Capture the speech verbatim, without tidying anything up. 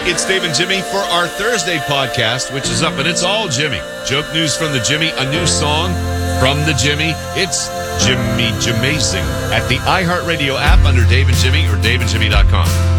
It's Dave and Jimmy for our Thursday podcast, which is up, and it's all Jimmy. Joke news from the Jimmy, a new song from the Jimmy. It's Jimmy Jamazing at the iHeartRadio app under Dave and Jimmy or dave and jimmy dot com.